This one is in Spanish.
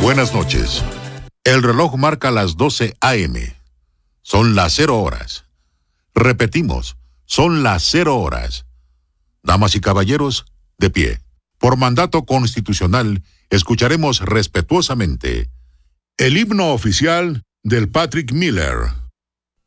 Buenas noches. El reloj marca las 12 a.m. Son las 0 horas. Repetimos, son las 0 horas. Damas y caballeros, de pie. Por mandato constitucional, escucharemos respetuosamente el himno oficial del Patrick Miller.